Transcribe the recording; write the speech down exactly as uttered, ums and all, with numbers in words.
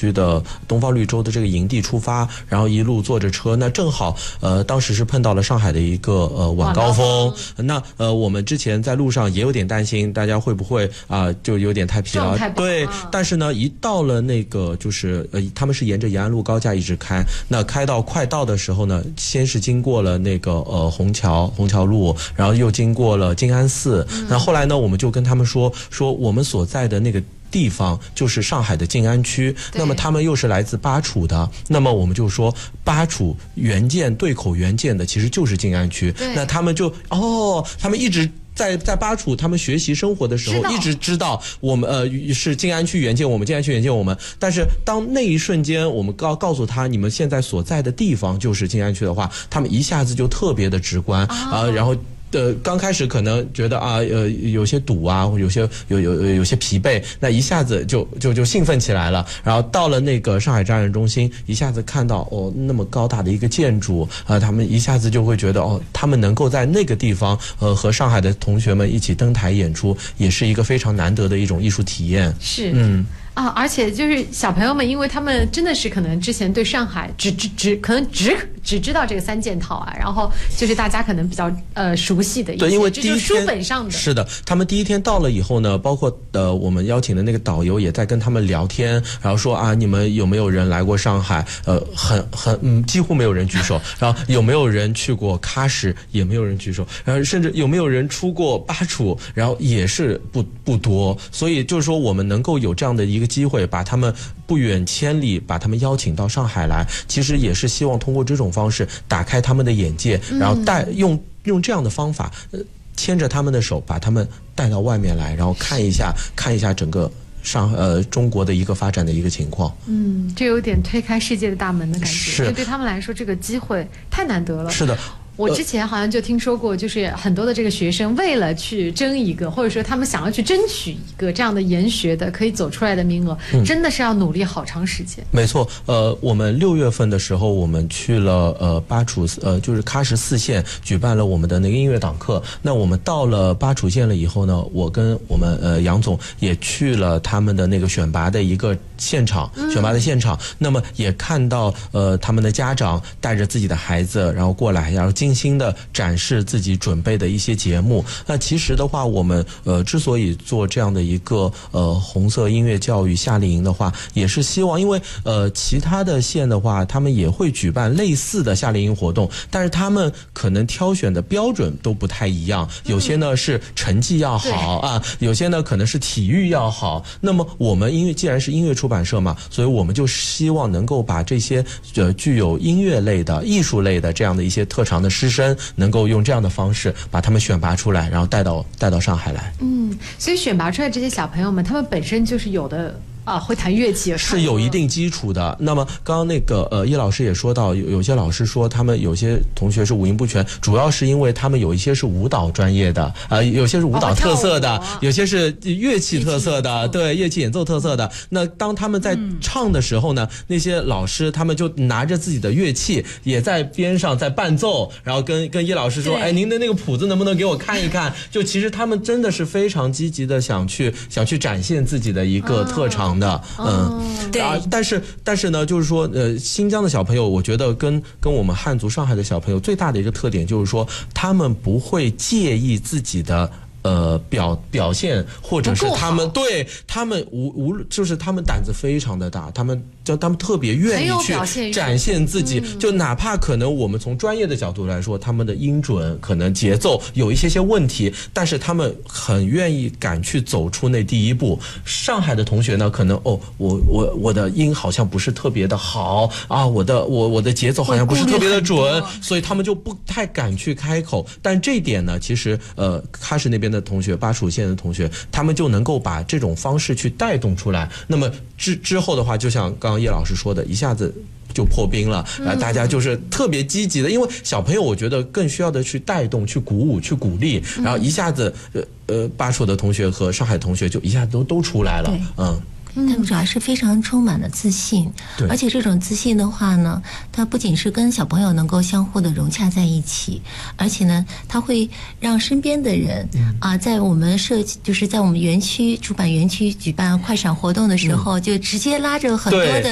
区的东方绿洲的这个营地出发，然后一路坐着车，那正好呃当时是碰到了上海的一个呃晚高峰，那呃我们之前在路上也有点担心大家会不会啊、呃、就有点太疲劳，对，但是呢一到了那个就是呃他们是沿着延安路高架一直开，那开到快到的时候呢，先是经过了那个呃虹桥虹桥路，然后又经过了静安寺，嗯、那后来呢我们就跟他们说说我们所在的那个地方就是上海的静安区，那么他们又是来自巴楚的，那么我们就说巴楚原件对口原件的其实就是静安区，那他们就哦，他们一直在在巴楚他们学习生活的时候一直知道我们呃是静安区原件我们静安区原件我们，但是当那一瞬间我们告告诉他你们现在所在的地方就是静安区的话，他们一下子就特别的直观啊、呃，然后。呃，刚开始可能觉得啊，呃，有些堵啊，有些有有有些疲惫，那一下子就就就兴奋起来了。然后到了那个上海展览中心，一下子看到哦那么高大的一个建筑啊、呃，他们一下子就会觉得哦，他们能够在那个地方呃和上海的同学们一起登台演出，也是一个非常难得的一种艺术体验。 是，嗯。啊，而且就是小朋友们，因为他们真的是可能之前对上海只只只可能只只知道这个三件套啊，然后就是大家可能比较呃熟悉的一些， 对，因为第一天书本上的是的，他们第一天到了以后呢，包括呃我们邀请的那个导游也在跟他们聊天，然后说啊你们有没有人来过上海？呃，很很嗯几乎没有人举手，然后有没有人去过喀什？也没有人举手，然后甚至有没有人出过巴楚？然后也是不不多，所以就是说我们能够有这样的一个机会把他们不远千里把他们邀请到上海来，其实也是希望通过这种方式打开他们的眼界，然后带用用这样的方法呃牵着他们的手把他们带到外面来，然后看一下看一下整个上呃中国的一个发展的一个情况。 嗯，这有点推开世界的大门的感觉， 是， 因为对他们来说这个机会太难得了。 是的。 我之前好像就听说过，就是很多的这个学生为了去争一个，或者说他们想要去争取一个这样的研学的可以走出来的名额，嗯、真的是要努力好长时间。 没错，呃，我们六月份的时候，我们去了呃巴楚呃就是喀什四县举办了我们的那个音乐党课。那我们到了巴楚县了以后呢，我跟我们呃杨总也去了他们的那个选拔的一个现场，选拔的现场。嗯、那么也看到呃他们的家长带着自己的孩子，然后过来，然后精心的展示自己准备的一些节目。那其实的话，我们呃之所以做这样的一个呃红色音乐教育夏令营的话，也是希望，因为呃其他的县的话，他们也会举办类似的夏令营活动，但是他们可能挑选的标准都不太一样，有些呢是成绩要好啊，有些呢可能是体育要好。那么我们因为既然是音乐出版社嘛，所以我们就希望能够把这些呃具有音乐类的、艺术类的这样的一些特长的师生，能够用这样的方式把他们选拔出来，然后带到带到上海来。 嗯，所以选拔出来这些小朋友们，他们本身就是有的。啊，会弹乐器是有一定基础的。那么刚刚那个呃叶老师也说到，有有些老师说他们有些同学是五音不全，主要是因为他们有一些是舞蹈专业的，呃有些是舞蹈特色的，哦、有些是乐器特色的，对，乐器演奏特色的。那当他们在唱的时候呢，嗯、那些老师他们就拿着自己的乐器，也在边上在伴奏，然后跟跟叶老师说，哎，您的那个谱子能不能给我看一看？就其实他们真的是非常积极的想去想去展现自己的一个特长。的，嗯， 对、 啊，但是但是呢，就是说，呃，新疆的小朋友，我觉得跟跟我们汉族上海的小朋友最大的一个特点就是说，他们不会介意自己的。呃，表表现，或者是他们对他们无无就是他们胆子非常的大，他们就他们特别愿意去展现自己，嗯、就哪怕可能我们从专业的角度来说，他们的音准可能节奏有一些些问题，但是他们很愿意敢去走出那第一步。上海的同学呢，可能哦，我我我的音好像不是特别的好啊，我的我我的节奏好像不是特别的准，所以他们就不太敢去开口。但这一点呢，其实呃，喀什那边的同学，巴楚县的同学，他们就能够把这种方式去带动出来。那么之之后的话，就像刚刚叶老师说的，一下子就破冰了，啊，大家就是特别积极的，因为小朋友我觉得更需要的去带动、去鼓舞、去鼓励，然后一下子呃呃，巴楚的同学和上海同学就一下子都都出来了，嗯。 他们主要是非常充满了自信，而且这种自信的话呢，它不仅是跟小朋友能够相互的融洽在一起，而且呢，它会让身边的人啊、呃，在我们社就是在我们园区主办园区举办快闪活动的时候，嗯、就直接拉着很多的。